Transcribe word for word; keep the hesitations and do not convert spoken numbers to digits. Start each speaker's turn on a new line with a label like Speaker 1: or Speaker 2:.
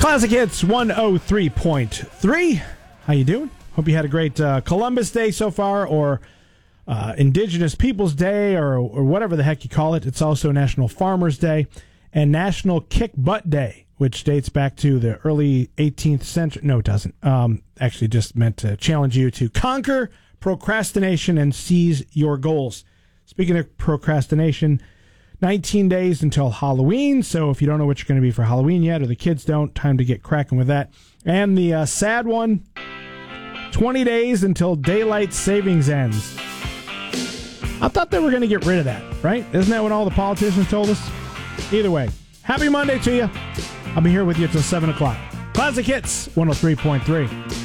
Speaker 1: Classic Hits one oh three point three. How you doing? Hope you had a great uh, Columbus Day so far, or uh, Indigenous Peoples Day, or, or whatever the heck you call it. It's also National Farmers Day and National Kick Butt Day, which dates back to the early eighteenth century. No, it doesn't. Um, actually just meant to challenge you to conquer procrastination and seize your goals. Speaking of procrastination, nineteen days until Halloween, so if you don't know what you're going to be for Halloween yet, or the kids don't, time to get cracking with that. And the uh, sad one, twenty days until daylight savings ends. I thought they were going to get rid of that, right? Isn't that what all the politicians told us? Either way, happy Monday to you. I'll be here with you until seven o'clock. Classic Hits one oh three point three.